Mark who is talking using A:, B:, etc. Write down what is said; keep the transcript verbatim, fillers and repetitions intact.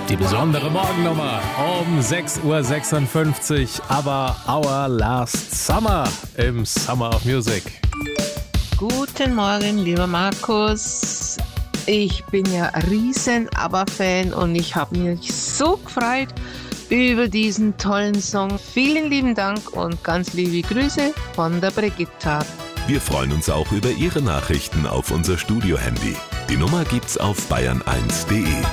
A: Die besondere Morgennummer um sechs Uhr sechsundfünfzig, aber Our Last Summer im Summer of Music.
B: Guten Morgen, lieber Markus. Ich bin ja riesen ABBA-Fan und ich habe mich so gefreut über diesen tollen Song. Vielen lieben Dank und ganz liebe Grüße von der Brigitta.
C: Wir freuen uns auch über Ihre Nachrichten auf unser Studio-Handy. Die Nummer gibt's auf bayern eins punkt de.